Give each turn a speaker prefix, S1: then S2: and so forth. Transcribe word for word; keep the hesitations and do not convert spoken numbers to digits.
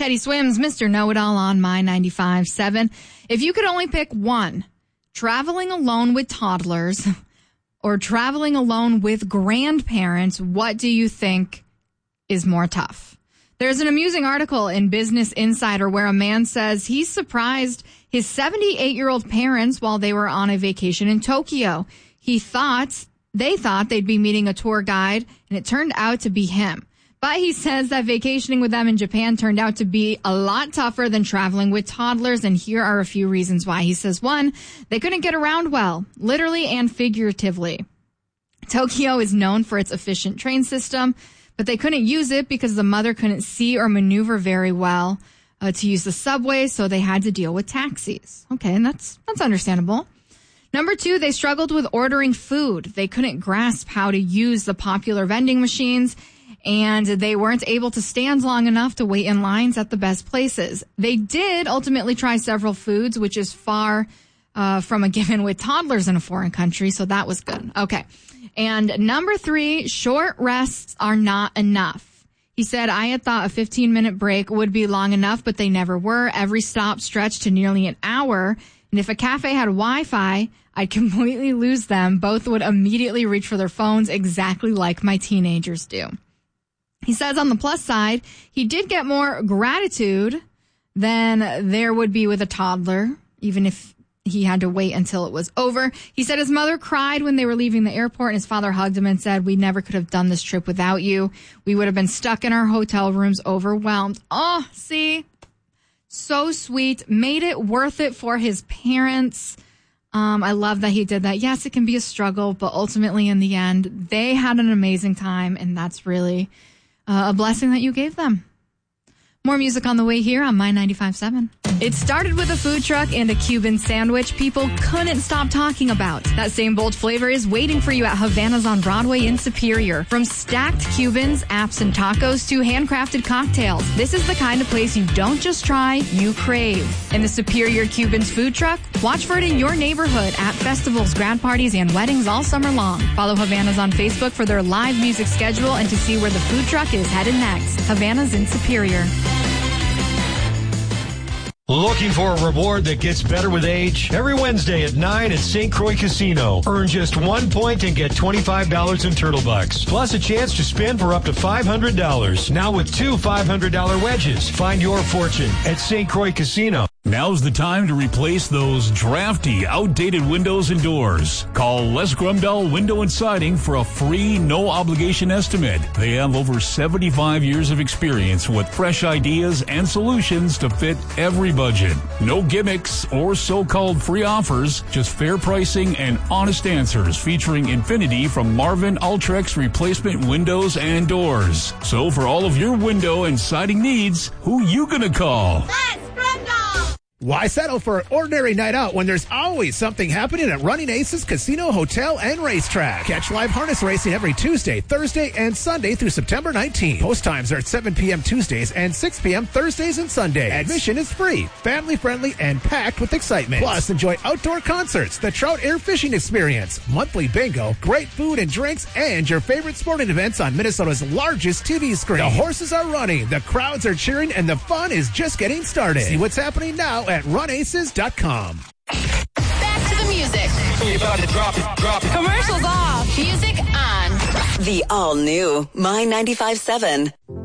S1: Teddy Swims, Mister Know-It-All on My ninety-five seven. If you could only pick one, traveling alone with toddlers or traveling alone with grandparents, what do you think is more tough? There's an amusing article in Business Insider where a man says he surprised his seventy-eight-year-old parents while they were on a vacation in Tokyo. He thought, they thought they'd be meeting a tour guide, and it turned out to be him. But he says that vacationing with them in Japan turned out to be a lot tougher than traveling with toddlers, and here are a few reasons why. He says, one, they couldn't get around well, literally and figuratively. Tokyo is known for its efficient train system, but they couldn't use it because the mother couldn't see or maneuver very well uh, to use the subway, so they had to deal with taxis. Okay, and that's that's understandable. Number two, they struggled with ordering food. They couldn't grasp how to use the popular vending machines, and they weren't able to stand long enough to wait in lines at the best places. They did ultimately try several foods, which is far uh, from a given with toddlers in a foreign country, so that was good. Okay. And number three, short rests are not enough. He said, I had thought a fifteen-minute break would be long enough, but they never were. Every stop stretched to nearly an hour, and if a cafe had Wi-Fi, I'd completely lose them. Both would immediately reach for their phones, exactly like my teenagers do. He says on the plus side, he did get more gratitude than there would be with a toddler, even if he had to wait until it was over. He said his mother cried when they were leaving the airport, and his father hugged him and said, we never could have done this trip without you. We would have been stuck in our hotel rooms, overwhelmed. Oh, see, so sweet. Made it worth it for his parents. Um, I love that he did that. Yes, it can be a struggle, but ultimately in the end, they had an amazing time, and that's really Uh, a blessing that you gave them. More music on the way here on My ninety-five seven. It started with a food truck and a Cuban sandwich people couldn't stop talking about. That same bold flavor is waiting for you at Havana's on Broadway in Superior. From stacked Cubans, apps, and tacos to handcrafted cocktails, this is the kind of place you don't just try, you crave. In the Superior Cubans food truck, watch for it in your neighborhood at festivals, grad parties, and weddings all summer long. Follow Havana's on Facebook for their live music schedule and to see where the food truck is headed next. Havana's in Superior.
S2: Looking for a reward that gets better with age? Every Wednesday at nine at Saint Croix Casino. Earn just one point and get twenty-five dollars in Turtle Bucks. Plus a chance to spin for up to five hundred dollars. Now with two five hundred dollars wedges. Find your fortune at Saint Croix Casino.
S3: Now's the time to replace those drafty, outdated windows and doors. Call Les Grumdahl Window and Siding for a free, no-obligation estimate. They have over seventy-five years of experience with fresh ideas and solutions to fit every budget. No gimmicks or so-called free offers, just fair pricing and honest answers featuring Infinity from Marvin Ultrex replacement windows and doors. So for all of your window and siding needs, who you gonna call?
S4: Les Grumdahl!
S5: Why settle for an ordinary night out when there's always something happening at Running Aces Casino, Hotel, and Racetrack? Catch live harness racing every Tuesday, Thursday, and Sunday through September nineteenth. Post times are at seven p.m. Tuesdays and six p.m. Thursdays and Sundays. Admission is free, family-friendly, and packed with excitement. Plus, enjoy outdoor concerts, the Trout Air Fishing Experience, monthly bingo, great food and drinks, and your favorite sporting events on Minnesota's largest T V screen. The horses are running, the crowds are cheering, and the fun is just getting started. See what's happening now at run aces dot com.
S4: Back to the music.
S2: About to drop it, drop it.
S4: Commercials off. Music on.
S6: The all-new My ninety-five seven.